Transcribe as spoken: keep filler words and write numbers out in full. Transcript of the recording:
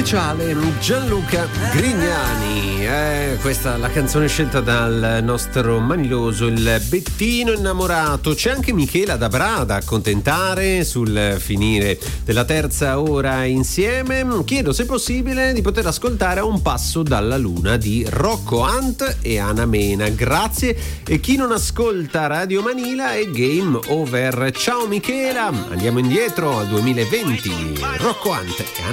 speciale Gianluca Grignani. Eh, questa è la canzone scelta dal nostro maniloso, il Bettino innamorato. C'è anche Michela da Bra da accontentare sul finire della terza ora insieme. Chiedo se è possibile di poter ascoltare A un passo dalla luna di Rocco Hunt e Ana Mena. Grazie. E chi non ascolta Radio Manila è game over. Ciao Michela, andiamo indietro al duemilaventi. Rocco Hunt e Ana